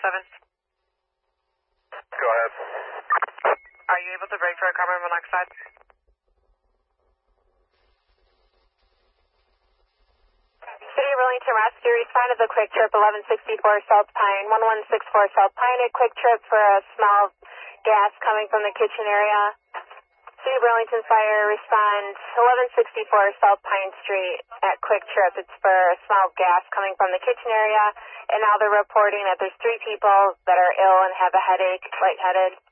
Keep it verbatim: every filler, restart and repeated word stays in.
seven. Go ahead. Are you able to brake for a carbon monoxide? City of Burlington Rescue, respond to the Quick Trip eleven sixty-four South Pine, one one six four South Pine, a Quick Trip for a smell of gas coming from the kitchen area. City of Burlington Fire, respond eleven sixty-four South Pine Street at Quick Trip. It's for a smell of gas coming from the kitchen area, and now they're reporting that there's three people that are ill and have a headache, lightheaded.